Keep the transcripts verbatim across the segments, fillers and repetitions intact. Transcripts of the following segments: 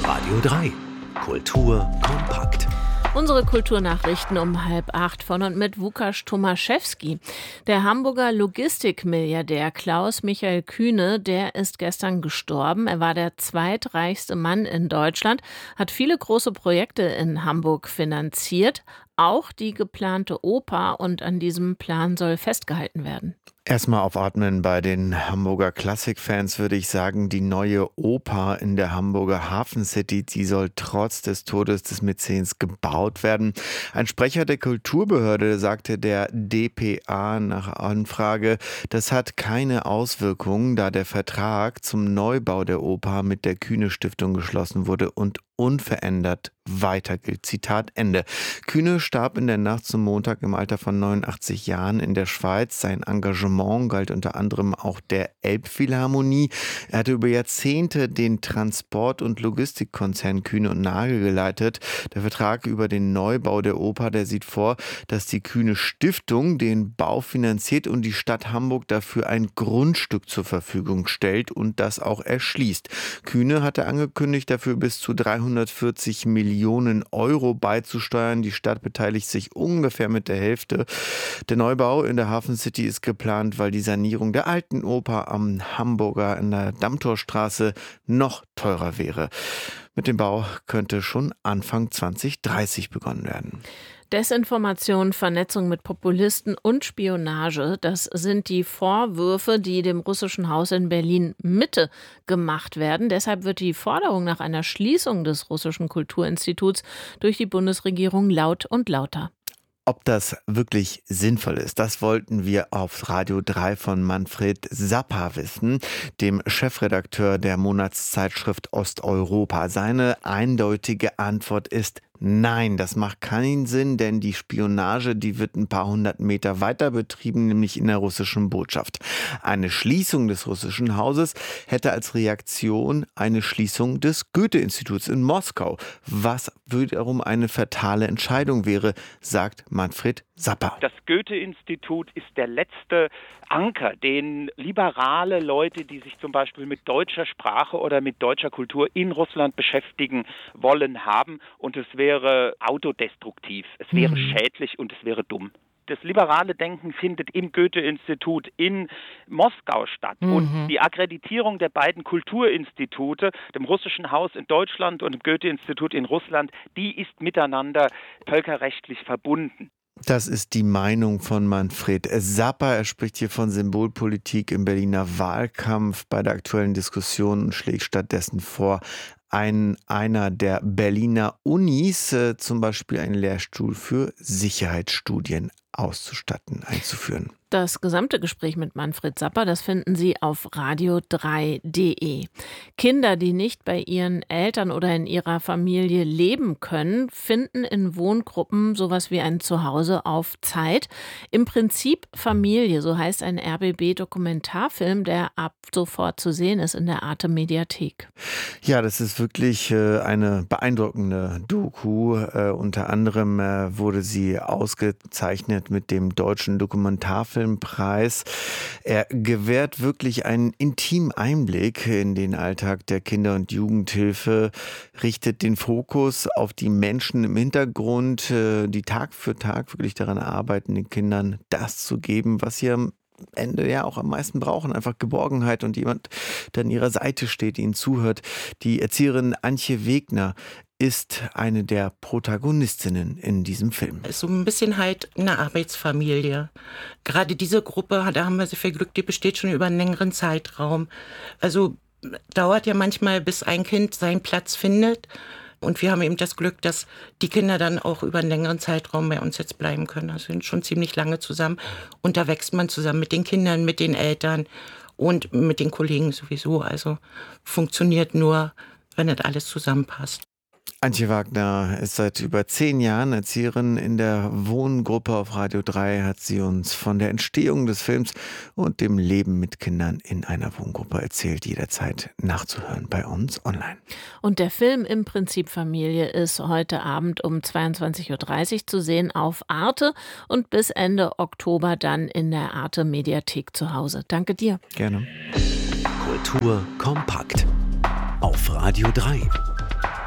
Radio drei. Kultur kompakt. Unsere Kulturnachrichten um halb acht von und mit Łukasz Tomaszewski. Der Hamburger Logistikmilliardär Klaus Michael Kühne, der ist gestern gestorben. Er war der zweitreichste Mann in Deutschland, hat viele große Projekte in Hamburg finanziert, auch die geplante Oper, und an diesem Plan soll festgehalten werden. Erstmal aufatmen bei den Hamburger Klassikfans, würde ich sagen, die neue Oper in der Hamburger Hafen City, die soll trotz des Todes des Mäzens gebaut werden. Ein Sprecher der Kulturbehörde sagte der D P A nach Anfrage, das hat keine Auswirkungen, da der Vertrag zum Neubau der Oper mit der Kühne Stiftung geschlossen wurde und unverändert weiter gilt. Zitat Ende. Kühne starb in der Nacht zum Montag im Alter von neunundachtzig Jahren in der Schweiz. Sein Engagement galt unter anderem auch der Elbphilharmonie. Er hatte über Jahrzehnte den Transport- und Logistikkonzern Kühne und Nagel geleitet. Der Vertrag über den Neubau der Oper, der sieht vor, dass die Kühne Stiftung den Bau finanziert und die Stadt Hamburg dafür ein Grundstück zur Verfügung stellt und das auch erschließt. Kühne hatte angekündigt, dafür bis zu dreihundertvierzig Millionen Euro beizusteuern. Die Stadt beteiligt sich ungefähr mit der Hälfte. Der Neubau in der Hafen City ist geplant, weil die Sanierung der alten Oper am Hamburger in der Dammtorstraße noch teurer wäre. Mit dem Bau könnte schon Anfang zwanzig dreißig begonnen werden. Desinformation, Vernetzung mit Populisten und Spionage, das sind die Vorwürfe, die dem russischen Haus in Berlin-Mitte gemacht werden. Deshalb wird die Forderung nach einer Schließung des russischen Kulturinstituts durch die Bundesregierung laut und lauter. Ob das wirklich sinnvoll ist, das wollten wir auf Radio drei von Manfred Zappa wissen, dem Chefredakteur der Monatszeitschrift Osteuropa. Seine eindeutige Antwort ist nein, das macht keinen Sinn, denn die Spionage, die wird ein paar hundert Meter weiter betrieben, nämlich in der russischen Botschaft. Eine Schließung des russischen Hauses hätte als Reaktion eine Schließung des Goethe-Instituts in Moskau, was wiederum eine fatale Entscheidung wäre, sagt Manfred Zappa. Das Goethe-Institut ist der letzte Anker, den liberale Leute, die sich zum Beispiel mit deutscher Sprache oder mit deutscher Kultur in Russland beschäftigen wollen, haben. Und es wäre autodestruktiv, es wäre mhm. schädlich und es wäre dumm. Das liberale Denken findet im Goethe-Institut in Moskau statt. Mhm. Und die Akkreditierung der beiden Kulturinstitute, dem Russischen Haus in Deutschland und dem Goethe-Institut in Russland, die ist miteinander völkerrechtlich verbunden. Das ist die Meinung von Manfred Zappa. Er spricht hier von Symbolpolitik im Berliner Wahlkampf bei der aktuellen Diskussion und schlägt stattdessen vor, ein, einer der Berliner Unis äh, zum Beispiel einen Lehrstuhl für Sicherheitsstudien auszustatten, einzuführen. Das gesamte Gespräch mit Manfred Zappa, das finden Sie auf radio drei punkt de. Kinder, die nicht bei ihren Eltern oder in ihrer Familie leben können, finden in Wohngruppen sowas wie ein Zuhause auf Zeit. Im Prinzip Familie, so heißt ein R B B-Dokumentarfilm, der ab sofort zu sehen ist in der Arte-Mediathek. Ja, das ist wirklich äh, eine beeindruckende Doku. Äh, unter anderem äh, wurde sie ausgezeichnet mit dem Deutschen Dokumentarfilm Preis. Er gewährt wirklich einen intimen Einblick in den Alltag der Kinder- und Jugendhilfe, richtet den Fokus auf die Menschen im Hintergrund, die Tag für Tag wirklich daran arbeiten, den Kindern das zu geben, was sie am Ende ja auch am meisten brauchen, einfach Geborgenheit und jemand, der an ihrer Seite steht, ihnen zuhört. Die Erzieherin Antje Wegner ist eine der Protagonistinnen in diesem Film. Es ist so ein bisschen halt eine Arbeitsfamilie. Gerade diese Gruppe, da haben wir sehr viel Glück, die besteht schon über einen längeren Zeitraum. Also dauert ja manchmal, bis ein Kind seinen Platz findet. Und wir haben eben das Glück, dass die Kinder dann auch über einen längeren Zeitraum bei uns jetzt bleiben können. Also sind schon ziemlich lange zusammen. Und da wächst man zusammen mit den Kindern, mit den Eltern und mit den Kollegen sowieso. Also funktioniert nur, wenn das alles zusammenpasst. Antje Wagner ist seit über zehn Jahren Erzieherin in der Wohngruppe. Auf Radio drei hat sie uns von der Entstehung des Films und dem Leben mit Kindern in einer Wohngruppe erzählt. Jederzeit nachzuhören bei uns online. Und der Film Im Prinzip Familie ist heute Abend um zweiundzwanzig Uhr dreißig zu sehen auf Arte und bis Ende Oktober dann in der Arte-Mediathek zu Hause. Danke dir. Gerne. Kultur kompakt auf Radio drei.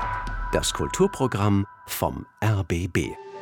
Das Kulturprogramm vom R B B.